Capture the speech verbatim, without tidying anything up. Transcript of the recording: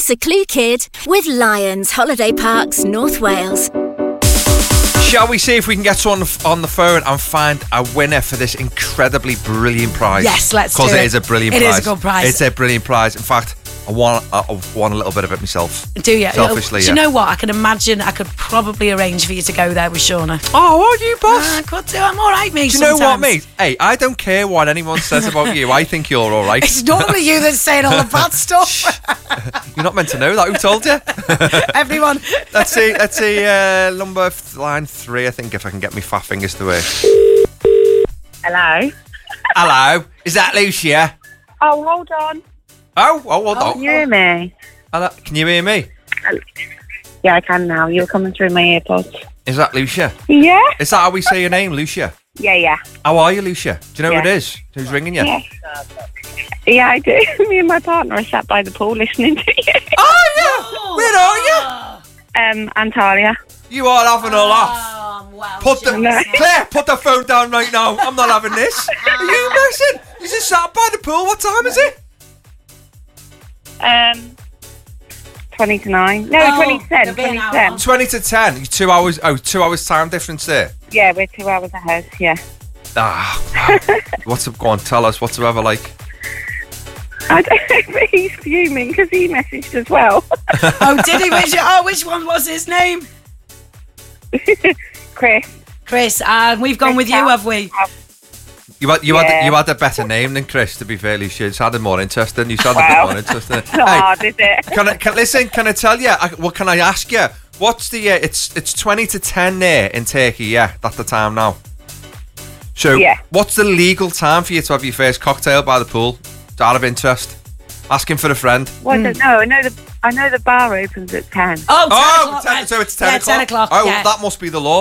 Toss a clue, kid, with Lions Holiday Parks, North Wales. Shall we see if we can get someone on the phone and find a winner for this incredibly brilliant prize? Yes, let's do it. Because it is a brilliant it prize. It is a good prize. It's a brilliant prize. In fact, I want, I want a little bit of it myself. Do you? Selfishly, Do yeah. you know what? I can imagine I could probably arrange for you to go there with Shauna. Oh, are you, boss? I could do. I'm all right, mate. Do you know sometimes. what, mate? Hey, I don't care what anyone says about you. I think you're all right. It's normally you that's saying all the bad stuff. You're not meant to know that. Who told you? Everyone. Let's see. Let's see. Uh, number th- line three. I think if I can get my fat fingers to work. Hello. Hello. Is that Lucia? Oh, hold on. Oh, oh, hold Can on. you hear me? Hello. Can you hear me? Yeah, I can now. You're coming through my earpods. Is that Lucia? Yeah? Is that how we say your name, Lucia? Yeah, yeah. How are you, Lucia? Do you know Yeah. who it is? Who's ringing you? Yeah. Yeah, I do. Me and my partner are sat by the pool listening to you. Oh, yeah. Where are you? Um, Antalya. You are having a laugh. Oh, wow. Put the No. Claire, put the phone down right now. I'm not having this. Are you messing? You just sat by the pool. What time is it? Um, twenty to nine. No, Oh, twenty to ten. it'll be an twenty to hour. ten. Twenty to ten. Two hours. Oh, two hours time difference there. Yeah, we're two hours ahead. Yeah. Ah, wow. What's up? Go on, tell us. What's the weather like? I don't know, but he's fuming because he messaged as well. Oh, did he? Which, oh, which one was his name? Chris. Chris. And uh, we've gone with you, have we? You had you Yeah. had you had a better name than Chris. To be fair, Lucia, it sounded more interesting. You sounded a Wow. bit more interesting. Oh, did it? Can I can, listen? Can I tell you? I, well, can I ask you? What's the? Uh, it's it's twenty to ten there in Turkey. Yeah, that's the time now. So, Yeah. what's the legal time for you to have your first cocktail by the pool? It's out of interest. Asking for a friend. Well, I don't know. I know the I know the bar opens at ten. Oh, ten Oh, o'clock, ten, right. so it's ten yeah, o'clock. ten o'clock. Oh, yeah. that must be the law.